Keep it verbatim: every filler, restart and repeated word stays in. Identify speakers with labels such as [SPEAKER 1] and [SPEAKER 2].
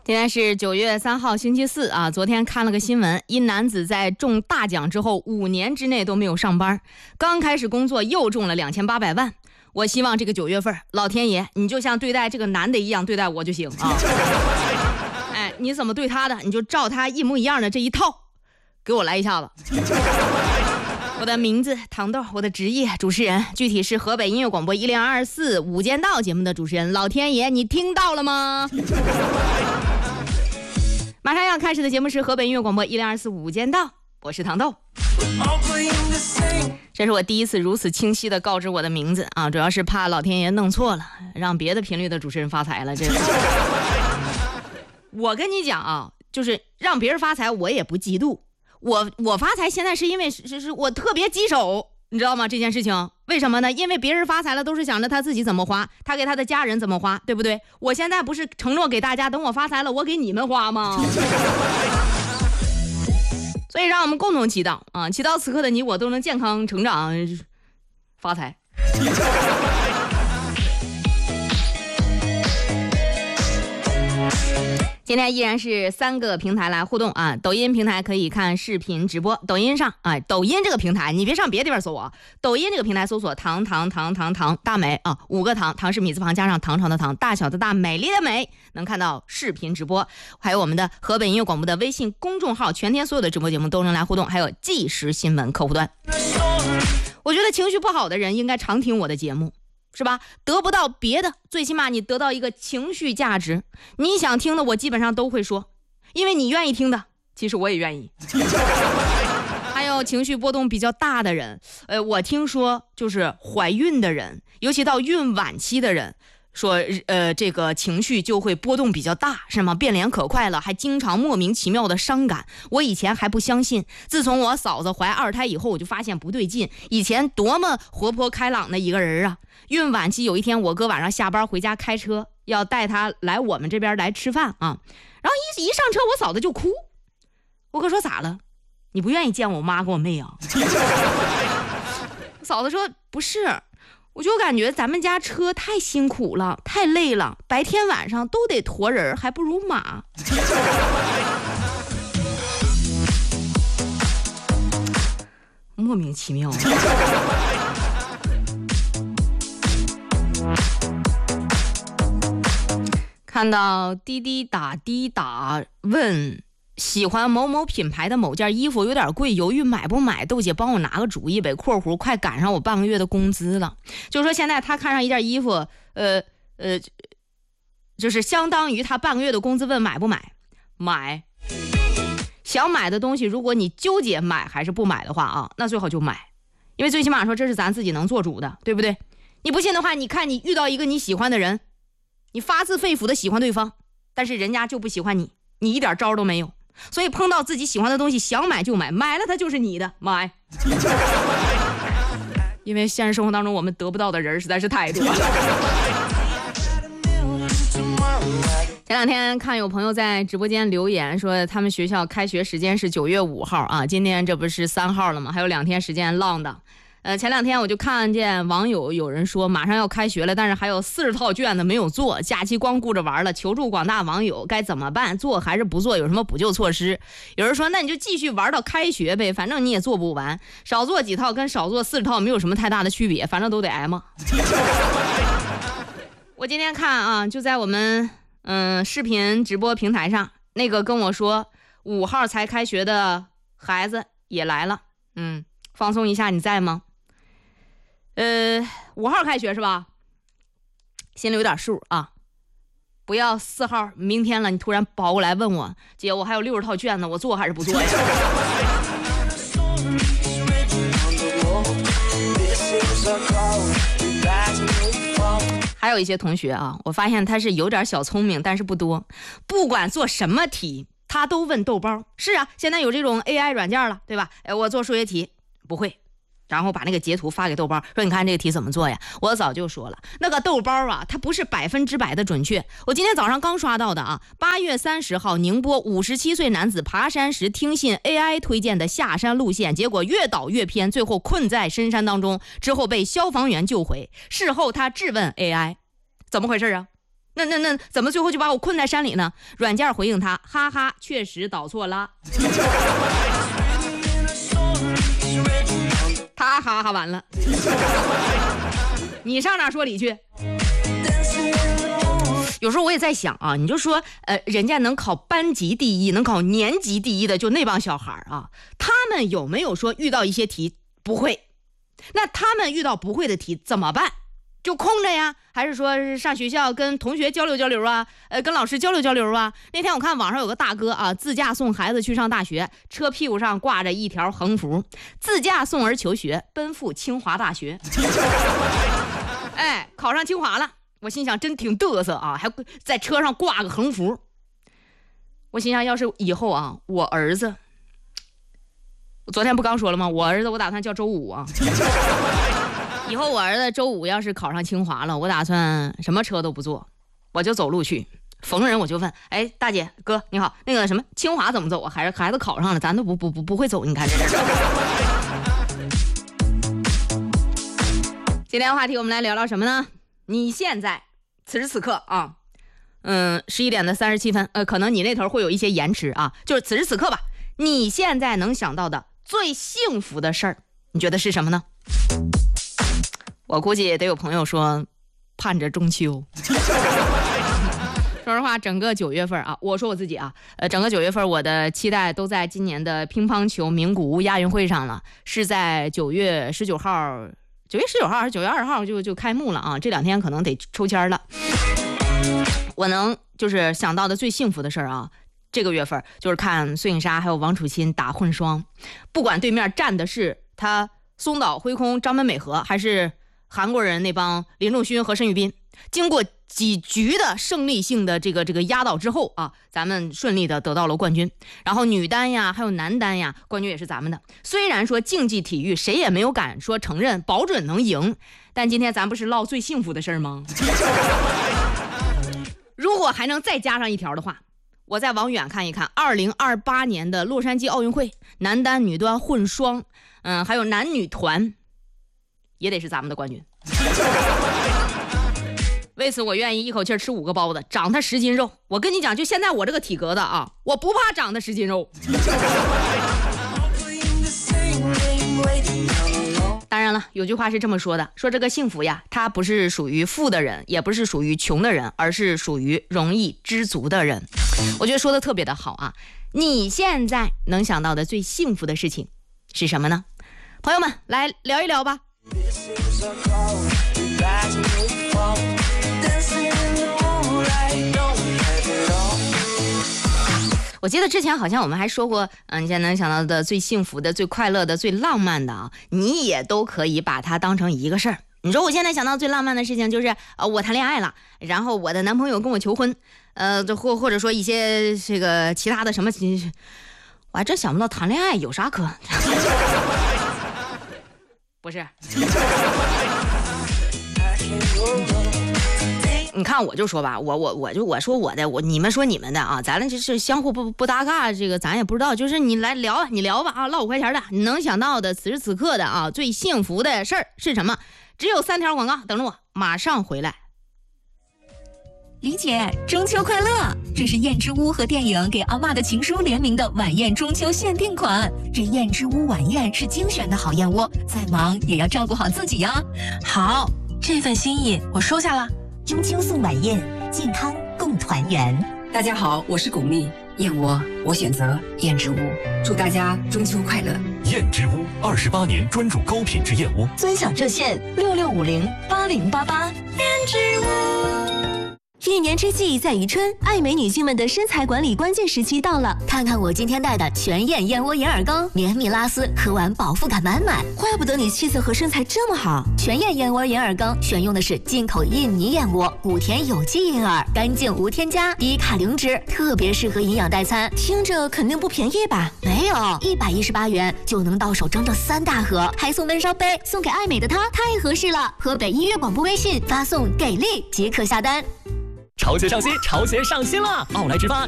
[SPEAKER 1] 今天是九月三号星期四啊，昨天看了个新闻，一男子在中大奖之后五年之内都没有上班，刚开始工作又中了两千八百万。我希望这个九月份老天爷你就像对待这个男的一样对待我就行啊。哎，你怎么对他的你就照他一模一样的这一套给我来一下子。我的名字糖豆，我的职业主持人，具体是河北音乐广播一零二四午间道节目的主持人。老天爷你听到了吗？马上要开始的节目是河北音乐广播一零二四午间道，我是糖豆。这是我第一次如此清晰的告知我的名字啊，主要是怕老天爷弄错了，让别的频率的主持人发财了。这我跟你讲啊，就是让别人发财我也不嫉妒，我我发财现在是因为是是我特别棘手，你知道吗？这件事情为什么呢？因为别人发财了都是想着他自己怎么花，他给他的家人怎么花，对不对？我现在不是承诺给大家，等我发财了我给你们花吗？所以让我们共同祈祷啊，祈祷此刻的你我都能健康成长发财。今天依然是三个平台来互动啊，抖音平台可以看视频直播，抖音上啊，抖音这个平台你别上别的地方搜啊，抖音这个平台搜索糖糖糖糖糖大美啊，五个糖，糖是米字旁加上唐朝的唐，大小的大，美丽的美，能看到视频直播，还有我们的河北音乐广播的微信公众号，全天所有的直播节目都能来互动，还有即时新闻客户端。我觉得情绪不好的人应该常听我的节目，是吧？得不到别的，最起码你得到一个情绪价值。你想听的我基本上都会说，因为你愿意听的其实我也愿意。还有情绪波动比较大的人，呃，我听说就是怀孕的人，尤其到孕晚期的人，说呃这个情绪就会波动比较大，是吗？变脸可快了，还经常莫名其妙的伤感。我以前还不相信，自从我嫂子怀二胎以后，我就发现不对劲。以前多么活泼开朗的一个人啊，孕晚期有一天我哥晚上下班回家开车，要带他来我们这边来吃饭啊，然后一一上车我嫂子就哭。我哥说咋了？你不愿意见我妈跟我妹啊？嫂子说不是，我就感觉咱们家车太辛苦了，太累了，白天晚上都得驮人，还不如马。莫名其妙。看到滴滴打滴打问喜欢某某品牌的某件衣服有点贵，犹豫买不买，豆姐帮我拿个主意呗，括弧快赶上我半个月的工资了。就是说现在他看上一件衣服，呃呃，就是相当于他半个月的工资，问买不买，买。想买的东西如果你纠结买还是不买的话啊，那最好就买，因为最起码说这是咱自己能做主的，对不对？你不信的话，你看你遇到一个你喜欢的人，你发自肺腑的喜欢对方，但是人家就不喜欢你，你一点招都没有。所以碰到自己喜欢的东西，想买就买，买了它就是你的，买。因为现实生活当中我们得不到的人实在是太多了。前两天看有朋友在直播间留言说，他们学校开学时间是九月五号啊，今天这不是三号了吗？还有两天时间浪的。呃，前两天我就看见网友有人说马上要开学了，但是还有四十套卷子没有做，假期光顾着玩了，求助广大网友该怎么办？做还是不做？有什么补救措施？有人说那你就继续玩到开学呗，反正你也做不完，少做几套跟少做四十套没有什么太大的区别，反正都得挨骂。我今天看啊，就在我们嗯视频直播平台上，那个跟我说五号才开学的孩子也来了，嗯，放松一下，你在吗？呃，五号开学是吧？心里有点数啊，不要四号明天了，你突然跑过来问我，姐，我还有六十套卷子，我做还是不做呀？还有一些同学啊，我发现他是有点小聪明，但是不多，不管做什么题，他都问豆包。是啊，现在有这种 A I 软件了，对吧？哎，我做数学题不会。然后把那个截图发给豆包，说你看这个题怎么做呀？我早就说了，那个豆包啊，它不是百分之百的准确。我今天早上刚刷到的啊，八月三十号，宁波五十七岁男子爬山时听信 A I 推荐的下山路线，结果越倒越偏，最后困在深山当中，之后被消防员救回。事后他质问 A I， 怎么回事啊？ 那那那怎么最后就把我困在山里呢？软件回应他，哈哈，确实导错了。他哈哈完了，你上哪说理去？有时候我也在想啊，你就说，呃，人家能考班级第一，能考年级第一的，就那帮小孩啊，他们有没有说遇到一些题不会？那他们遇到不会的题怎么办？就空着呀？还是说上学校跟同学交流交流啊？呃，跟老师交流交流啊？那天我看网上有个大哥啊，自驾送孩子去上大学，车屁股上挂着一条横幅：自驾送儿求学，奔赴清华大学。哎，考上清华了。我心想真挺嘚瑟啊，还在车上挂个横幅。我心想要是以后啊，我儿子，我昨天不刚说了吗？我儿子我打算叫周五啊。以后我儿子周五要是考上清华了，我打算什么车都不坐，我就走路去。逢人我就问，哎，大姐哥你好，那个什么清华怎么走啊？孩子孩子考上了，咱都不不不不会走，你看这是。今天的话题我们来聊聊什么呢？你现在此时此刻啊，嗯，十一点的三十七分，呃，可能你那头会有一些延迟啊，就是此时此刻吧。你现在能想到的最幸福的事儿，你觉得是什么呢？我估计得有朋友说，盼着中秋。说实话，整个九月份啊，我说我自己啊，呃，整个九月份我的期待都在今年的乒乓球名古屋亚运会上了，是在九月十九号。九月十九号还是九月二十号就就开幕了啊！这两天可能得抽签了。我能就是想到的最幸福的事儿啊，这个月份就是看孙颖莎还有王楚钦打混双，不管对面站的是他松岛辉空、张本美和，还是韩国人那帮林仲勋和申玉彬，经过几局的胜利性的这个这个压倒之后啊，咱们顺利的得到了冠军。然后女单呀，还有男单呀，冠军也是咱们的。虽然说竞技体育谁也没有敢说承认保准能赢，但今天咱不是唠最幸福的事吗？如果还能再加上一条的话，我再往远看一看，二零二八年的洛杉矶奥运会，男单、女单混双，嗯，还有男女团，也得是咱们的冠军。为此我愿意一口气吃五个包子，长他十斤肉。我跟你讲，就现在我这个体格子啊，我不怕长他十斤肉。当然了，有句话是这么说的，说这个幸福呀，它不是属于富的人，也不是属于穷的人，而是属于容易知足的人。我觉得说的特别的好啊。你现在能想到的最幸福的事情是什么呢？朋友们，来聊一聊吧。我记得之前好像我们还说过，嗯，你现在能想到的最幸福的、最快乐的、最浪漫的啊，你也都可以把它当成一个事儿。你说我现在想到最浪漫的事情就是，呃，我谈恋爱了，然后我的男朋友跟我求婚，呃，或或者说一些这个其他的什么，我还真想不到谈恋爱有啥可，不是。你看我就说吧，我我我就我说我的，我你们说你们的啊，咱们就是相互不不搭嘎，这个咱也不知道，就是你来聊你聊吧啊，唠五块钱的，你能想到的此时此刻的啊最幸福的事儿是什么？只有三条广告，等着我，马上回来。
[SPEAKER 2] 李姐，中秋快乐！这是燕之屋和电影给阿嬷的情书联名的晚宴中秋限定款。这燕之屋晚宴是精选的好燕窝，再忙也要照顾好自己呀。
[SPEAKER 3] 好，这份心意我收下了。
[SPEAKER 2] 中秋送晚宴，健康共团圆。
[SPEAKER 4] 大家好，我是巩俐，燕窝我选择燕之屋，祝大家中秋快乐。
[SPEAKER 5] 燕之屋二十八年专注高品质燕窝，
[SPEAKER 2] 尊享热线六六五零八零八八。燕之屋。一年之计在于春，爱美女性们的身材管理关键时期到了。看看我今天带的全燕燕窝眼耳膏，绵密拉丝，喝完饱腹感满满。怪不得你气色和身材这么好。全燕燕窝眼耳膏选用的是进口印尼燕窝，古田有机银耳，干净无添加，低卡零脂，特别适合营养代餐。听着肯定不便宜吧？没有，一百一十八元就能到手整整三大盒，还送温烧杯，送给爱美的她太合适了。河北音乐广播微信发送给力即可下单。
[SPEAKER 6] 潮鞋上新，潮鞋上新了！奥莱直发